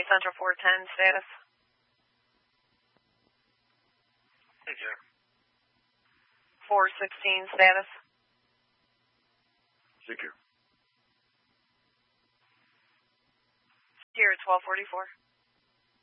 Central 410 status. Thank you. 416 status. Thank you. Here at 1244.